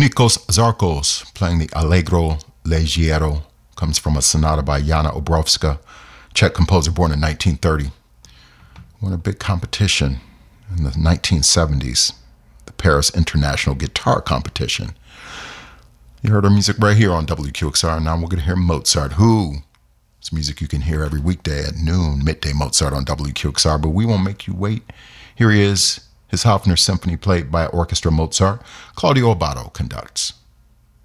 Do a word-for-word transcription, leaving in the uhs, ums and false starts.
Nikos Zarkos playing the Allegro Leggero comes from a sonata by Jana Obrovska, Czech composer born in nineteen thirty. Won a big competition in the nineteen seventies, the Paris International Guitar Competition. You heard our music right here on W Q X R, and now we're going to hear Mozart, who is music you can hear every weekday at noon, midday Mozart on W Q X R, but we won't make you wait. Here he is, his Hofner Symphony played by Orchestra Mozart. Claudio Abbado conducts.